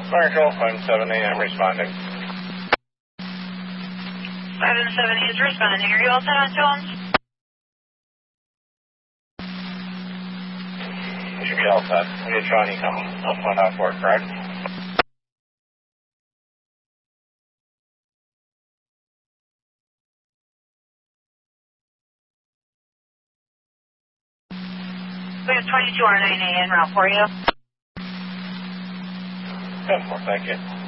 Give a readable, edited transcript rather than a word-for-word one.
Control, 5-7 a.m. responding. 5-7 is responding. Are you all set on tones? You should be all set. When you're trying to come up on out for it, correct? We have 22 R9A en route for you. Good, well, thank you.